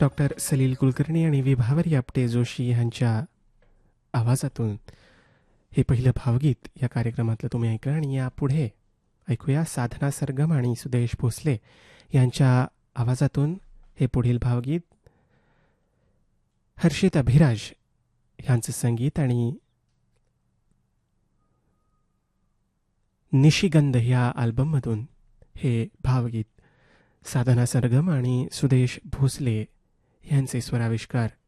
Doctor Salil Kulkarni आणि विभावरी आपटे जोशी यांच्या आवाजातून हे पहिलं भावगीत या कार्यक्रमातलं तुम्ही ऐकलं. आणि यापुढे ऐकूया साधना सरगम आणि सुदेश भोसले यांच्या आवाजातून हे पुढील भावगीत. हर्षित अभिराज यांचं संगीत आणि निशिगंध या अल्बममधून हे भावगीत. साधना सरगम आणि सुदेश भोसले यांचे स्वराविष्कार.